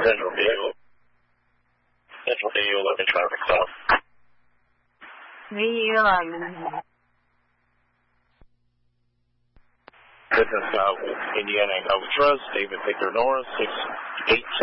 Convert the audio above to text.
Central vehicle. Central vehicle at the traffic stop. This is Indiana Alcatraz, David Victor Norris, 618